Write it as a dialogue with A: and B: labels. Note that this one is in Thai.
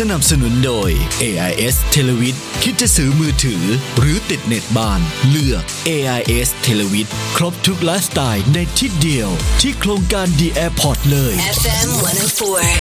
A: นับสนุนโดย AIS Televid คิดจะซื้อมือถือหรือติดเน็ตบ้านเลือก AIS Televid ครบทุกไลฟ์สไตล์ในที่เดียวที่โครงการ The Airport เลย
B: FM 104